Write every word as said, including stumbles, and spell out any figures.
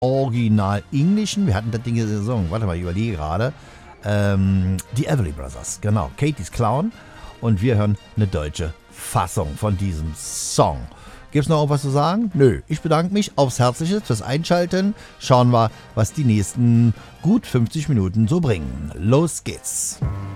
original englischen, wir hatten das Ding in der Saison, warte mal, ich überlege gerade, ähm, die Everly Brothers, genau, Katie's Clown, und wir hören eine deutsche Fassung von diesem Song. Gibt's noch irgendwas zu sagen? Nö. Ich bedanke mich aufs Herzlichste fürs Einschalten. Schauen wir, was die nächsten gut fünfzig Minuten so bringen. Los geht's.